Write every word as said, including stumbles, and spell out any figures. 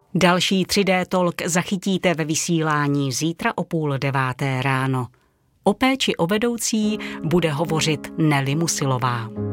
Další tři dé Talk zachytíte ve vysílání zítra o půl deváté ráno. O péči o vedoucí bude hovořit Nelly Musilová.